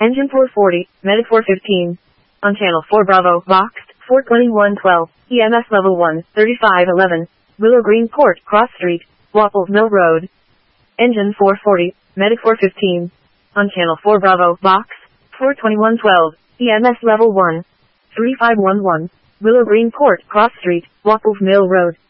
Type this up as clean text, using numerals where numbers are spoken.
Engine 440, Medic 415. On channel 4 Bravo, Boxed, 42112, EMS level 1, 3511, Willow Green Court, Cross Street, Wapples Mill Road. Engine 440, Medic 415. On channel 4 Bravo, Box, 42112, EMS level 1, 3511, Willow Green Court, Cross Street, Wapples Mill Road.